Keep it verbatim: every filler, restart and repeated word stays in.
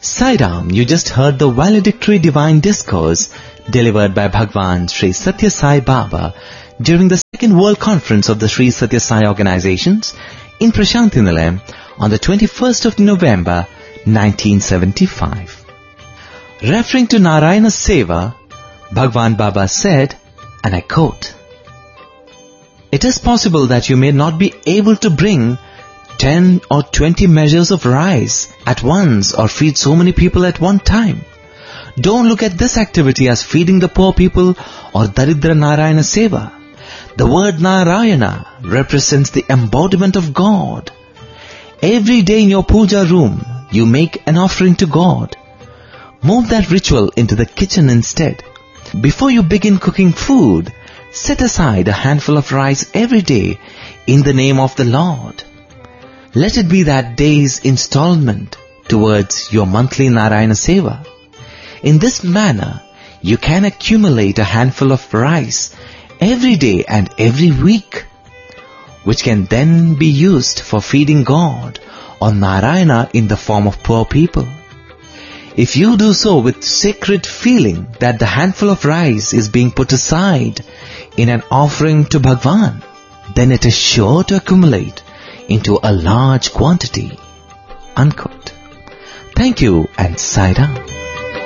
Sai Ram, you just heard the valedictory divine discourse delivered by Bhagwan Sri Satya Sai Baba during the second World Conference of the Sri Satya Sai Organizations in Prashanthi Nilayam on the twenty-first of November nineteen seventy-five. Referring to Narayana Seva, Bhagwan Baba said, and I quote, "It is possible that you may not be able to bring ten or twenty measures of rice at once or feed so many people at one time. Don't look at this activity as feeding the poor people or Daridra Narayana Seva. The word Narayana represents the embodiment of God. Every day in your puja room, you make an offering to God. Move that ritual into the kitchen instead. Before you begin cooking food, set aside a handful of rice every day in the name of the Lord. Let it be that day's installment towards your monthly Narayana Seva. In this manner, you can accumulate a handful of rice every day and every week, which can then be used for feeding God or Narayana in the form of poor people. If you do so with sacred feeling that the handful of rice is being put aside in an offering to Bhagwan, then it is sure to accumulate into a large quantity." Unquote. Thank you and Sai Ram.